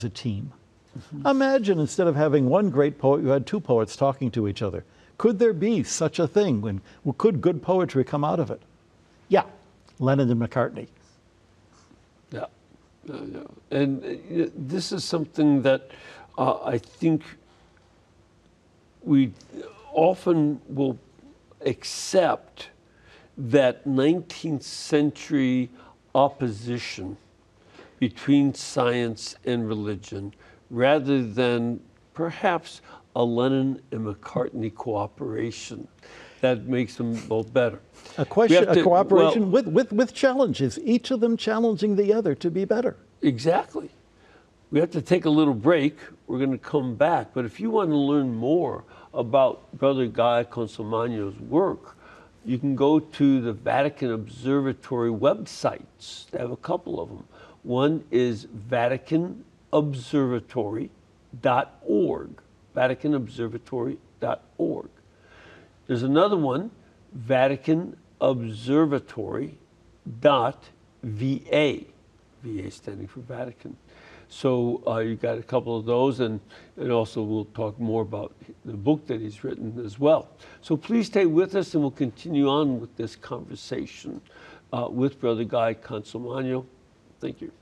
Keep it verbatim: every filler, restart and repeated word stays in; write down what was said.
a team. Mm-hmm. Imagine instead of having one great poet, you had two poets talking to each other. Could there be such a thing? When, could good poetry come out of it? Yeah, Lennon and McCartney. Yeah, yeah, yeah. And uh, this is something that uh, I think we often will accept, that nineteenth century opposition between science and religion, rather than perhaps a Lennon and McCartney cooperation that makes them both better. A question, to, a cooperation well, with, with, with challenges, each of them challenging the other to be better. Exactly. We have to take a little break. We're going to come back. But if you want to learn more about Brother Guy Consolmagno's work, you can go to the Vatican Observatory websites. They have a couple of them. One is Vatican Observatory dot org, Vatican Observatory dot org. There's another one, Vatican Observatory dot V A, V A standing for Vatican. So uh, you got a couple of those, and, and also we'll talk more about the book that he's written as well. So please stay with us, and we'll continue on with this conversation uh, with Brother Guy Consolmagno. Thank you.